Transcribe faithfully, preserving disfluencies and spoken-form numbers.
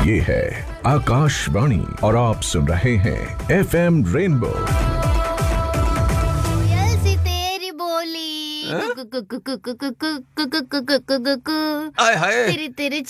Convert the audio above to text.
ये है आकाशवाणी और आप सुन रहे हैं एफ एम रेनबो। सी तेरी बोली हाय हाय तेरी तेरी